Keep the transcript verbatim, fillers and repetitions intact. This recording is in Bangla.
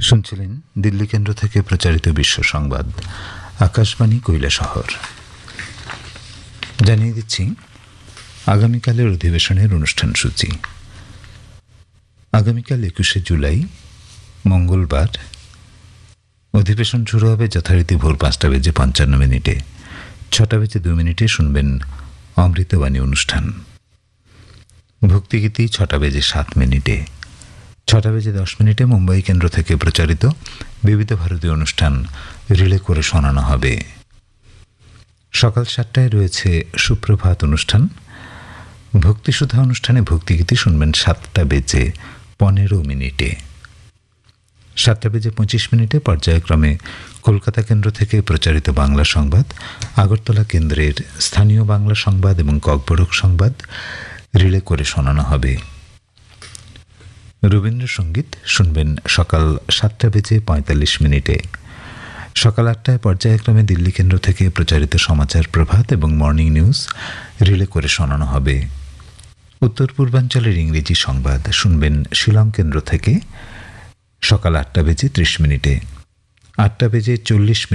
শুনছিলেন দিল্লি কেন্দ্র থেকে প্রচারিত বিশ্ব সংবাদ, আকাশবাণী কৈলাসহর। জানিয়ে দিচ্ছি আগামীকালের অধিবেশনের অনুষ্ঠান সূচি। আগামীকাল একুশে জুলাই মঙ্গলবার অধিবেশন শুরু হবে যথারীতি ভোর পাঁচটা বেজে পঞ্চান্ন মিনিটে। ছটা বেজে দু মিনিটে শুনবেন অমৃতবাণী অনুষ্ঠান। ভক্তিগীতি ছটা বেজে সাত মিনিটে। ছটা বেজে দশ মিনিটে মুম্বাই কেন্দ্র থেকে প্রচারিত বিবিধ ভারতীয় অনুষ্ঠান রিলে করে শোনানো হবে। সকাল সাতটায় রয়েছে সুপ্রভাত অনুষ্ঠান। ভক্তিসুধা অনুষ্ঠানে ভক্তিগীতি শুনবেন সাতটা বেজে পনেরো মিনিটে। সাতটা বেজে পঁচিশ মিনিটে পর্যায়ক্রমে কলকাতা কেন্দ্র থেকে প্রচারিত বাংলা সংবাদ, আগরতলা কেন্দ্রের স্থানীয় বাংলা সংবাদ এবং ককবরক সংবাদ রিলে করে শোনানো হবে। রবীন্দ্রসঙ্গীত শুনবেন সকাল সাতটা বেজে পঁয়তাল্লিশ মিনিটে। সকাল আটটায় পর্যায়ক্রমে দিল্লি কেন্দ্র থেকে প্রচারিত সমাচার প্রভাত এবং মর্নিং নিউজ রিলে করে শোনানো হবে। উত্তর পূর্বাঞ্চলের ইংরেজি সংবাদ শুনবেন শিলং কেন্দ্র থেকে সকাল আটটা বেজে ত্রিশ মিনিটে। আটটা বেজে চল্লিশ